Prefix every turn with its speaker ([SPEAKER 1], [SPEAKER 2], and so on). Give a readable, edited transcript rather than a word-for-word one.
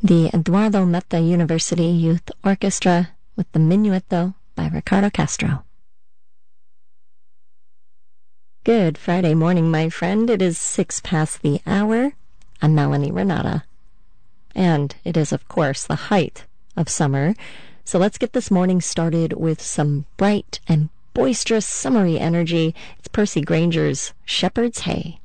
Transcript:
[SPEAKER 1] the Eduardo Metta University Youth Orchestra with the Minuetto by Ricardo Castro. Good Friday morning, my friend. It is 6 past the hour. I'm Melanie Renata. And it is, of course, the height of summer. So let's get this morning started with some bright and boisterous summery energy. It's Percy Granger's Shepherd's Hay.